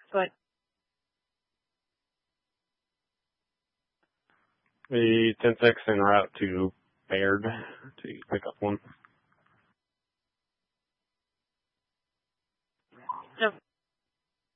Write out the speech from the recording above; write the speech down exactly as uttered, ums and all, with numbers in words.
But The ten six en route to Baird to pick up one.